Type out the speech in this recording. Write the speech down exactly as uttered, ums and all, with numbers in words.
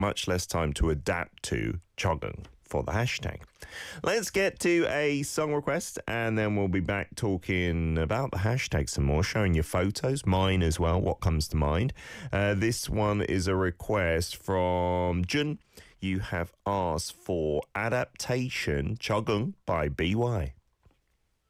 much less time to adapt to 적응 for the hashtag. Let's get to a song request and then we'll be back talking about the hashtag some more, showing your photos, mine as well, what comes to mind. Uh, this one is a request from Jun. You have asked for Adaptation 적응 by B Y.